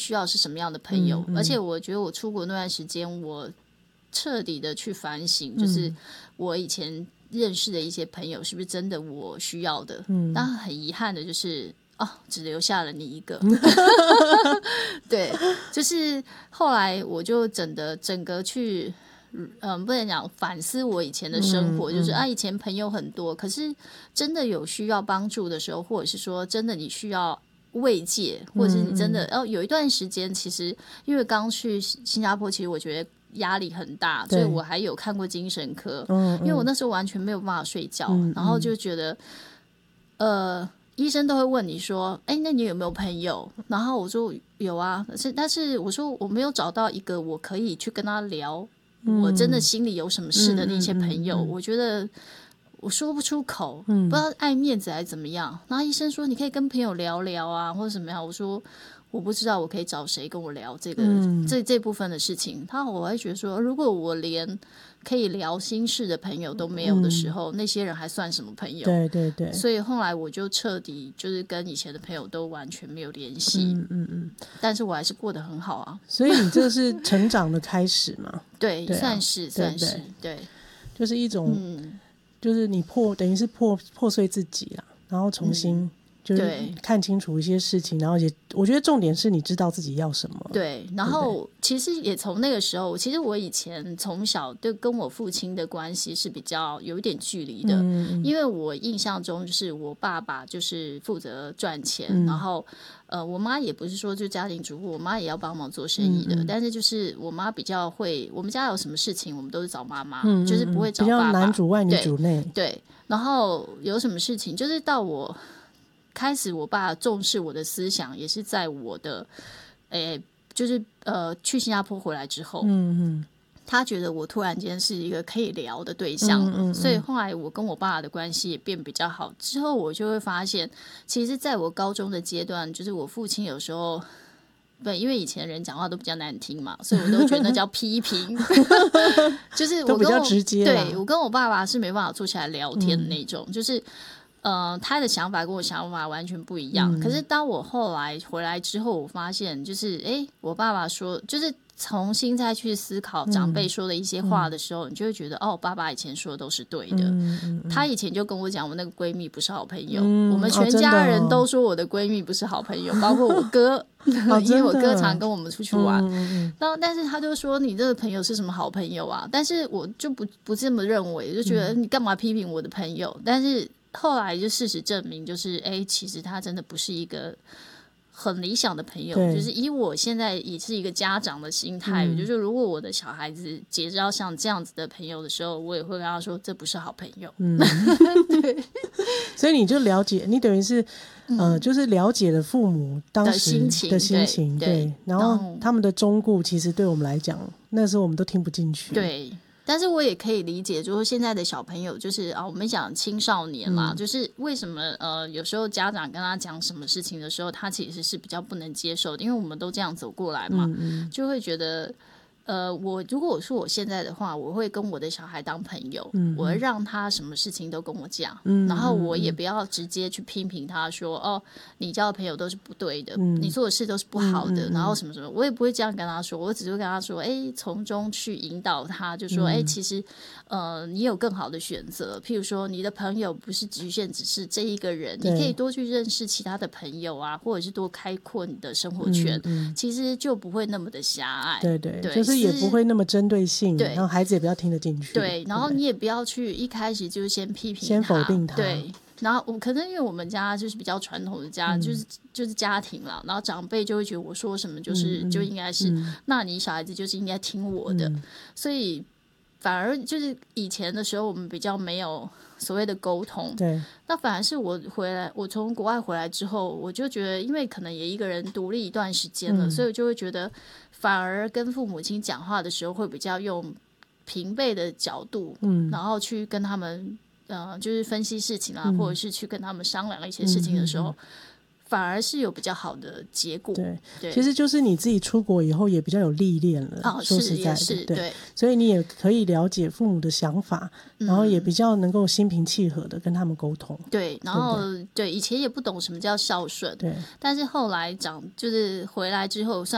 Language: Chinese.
需要是什么样的朋友，而且我觉得我出国那段时间我彻底的去反省，就是我以前认识的一些朋友是不是真的我需要的，但很遗憾的就是只留下了你一个对，就是后来我就整个去不能讲反思我以前的生活，就是以前朋友很多，可是真的有需要帮助的时候，或者是说真的你需要慰藉，或者是你真的有一段时间，其实因为刚去新加坡，其实我觉得压力很大，所以我还有看过精神科，因为我那时候完全没有办法睡觉，然后就觉得医生都会问你说那你有没有朋友，然后我说有啊，但是我说我没有找到一个我可以去跟他聊我真的心里有什么事的那些朋友，我觉得我说不出口，不知道爱面子还是怎么样，然后医生说你可以跟朋友聊聊啊或者怎么样，我说我不知道我可以找谁跟我聊这个这部分的事情，我还觉得说如果我连可以聊心事的朋友都没有的时候，那些人还算什么朋友？ 对对对， 所以后来我就彻底就是跟以前的朋友都完全没有联系，但是我还是过得很好啊。 所以你这是成长的开始嘛？ 对，算是对， 就是一种就是你等于是破碎自己啦，然后重新就是看清楚一些事情，然后也我觉得重点是你知道自己要什么。 对，然后其实也从那个时候，其实我以前从小就跟我父亲的关系是比较有一点距离的，因为我印象中就是我爸爸就是负责赚钱，然后我妈也不是说就家庭主妇，我妈也要帮忙做生意的，但是就是我妈比较会，我们家有什么事情我们都是找妈妈，就是不会找爸爸， 比较男主外女主内。 对，然后有什么事情就是到我开始我爸重视我的思想也是在我的就是去新加坡回来之后，他觉得我突然间是一个可以聊的对象，所以后来我跟我爸的关系也变比较好，之后我就会发现其实在我高中的阶段，就是我父亲有时候因为以前人讲话都比较难听嘛，所以我都觉得那叫批评就是我跟我都比较直接， 对，我跟我爸爸是没办法坐起来聊天的那种，就是他的想法跟我想法完全不一样，可是当我后来回来之后，我发现就是我爸爸说就是重新再去思考长辈说的一些话的时候，你就会觉得爸爸以前说的都是对的，他以前就跟我讲我那个闺蜜不是好朋友，我们全家人都说我的闺蜜不是好朋友，包括我哥因为我哥常跟我们出去玩，但是他就说你这个朋友是什么好朋友啊，但是我就不这么认为，就觉得你干嘛批评我的朋友，但是后来就事实证明就是其实他真的不是一个很理想的朋友，就是以我现在也是一个家长的心态，就是如果我的小孩子结交像这样子的朋友的时候，我也会跟他说这不是好朋友。对， 所以你就了解，你等于是就是了解了父母当时的心情，对，然后他们的忠告其实对我们来讲那时候我们都听不进去， 对，但是我也可以理解就是现在的小朋友就是我们讲青少年啦，就是为什么有时候家长跟他讲什么事情的时候他其实是比较不能接受的，因为我们都这样走过来嘛，就会觉得如果我说我现在的话，我会跟我的小孩当朋友，我会让他什么事情都跟我讲，然后我也不要直接去批评他说你交的朋友都是不对的，你做的事都是不好的，然后什么什么，我也不会这样跟他说，我只会跟他说从中去引导他，就说其实你有更好的选择，譬如说你的朋友不是局限只是这一个人，你可以多去认识其他的朋友啊，或者是多开阔你的生活圈，其实就不会那么的狭隘， 对，就是也不会那么针对性， 对， 然后孩子也比较听得进去， 对，然后你也不要去一开始就先批评他， 先否定他， 对，然后可能因为我们家就是比较传统的家，就是家庭啦，然后长辈就会觉得我说什么就应该是，那你小孩子就是应该听我的，所以反而就是以前的时候我们比较没有所谓的沟通， 对， 那反而是我从国外回来之后，我就觉得因为可能也一个人独立一段时间了，所以我就会觉得反而跟父母亲讲话的时候会比较用平辈的角度，然后去跟他们就是分析事情啊，或者是去跟他们商量一些事情的时候，反而是有比较好的结果。 对，其实就是你自己出国以后也比较有历练了，说实在的， 对， 所以你也可以了解父母的想法，然后也比较能够心平气和的跟他们沟通。 对，然后对以前也不懂什么叫孝顺， 对， 但是后来就是回来之后算